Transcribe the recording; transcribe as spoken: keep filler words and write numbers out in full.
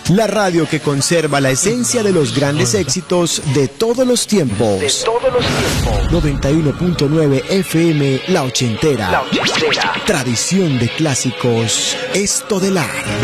La radio que conserva la esencia de los grandes éxitos de todos los tiempos. De todos los tiempos. noventa y uno punto nueve F M La Ochentera. La Ochentera. Tradición de clásicos Estodelar.